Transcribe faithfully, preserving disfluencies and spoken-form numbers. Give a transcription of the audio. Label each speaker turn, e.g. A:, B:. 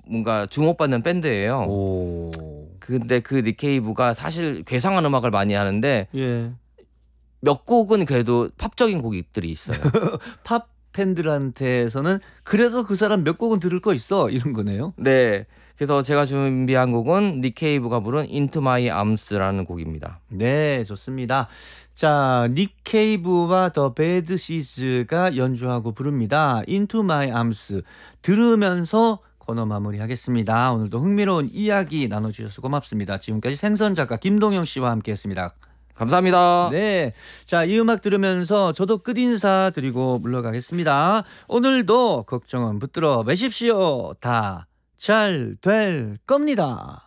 A: 뭔가 주목받는 밴드예요.
B: 오.
A: 근데 그 닉케이브가 사실 괴상한 음악을 많이 하는데
B: 예.
A: 몇 곡은 그래도 팝적인 곡들이 있어요.
B: 팝 팬들한테서는 그래도 그 사람 몇 곡은 들을 거 있어 이런 거네요.
A: 네. 그래서 제가 준비한 곡은 닉케이브가 부른 Into My Arms라는 곡입니다.
B: 네, 좋습니다. 자, 닉 케이브와 더 배드 시즈가 연주하고 부릅니다. Into My Arms 들으면서 코너 마무리하겠습니다. 오늘도 흥미로운 이야기 나눠주셔서 고맙습니다. 지금까지 생선 작가 김동영 씨와 함께했습니다.
A: 감사합니다.
B: 네, 자, 이 음악 들으면서 저도 끝인사 드리고 물러가겠습니다. 오늘도 걱정은 붙들어 매십시오. 다 잘 될 겁니다.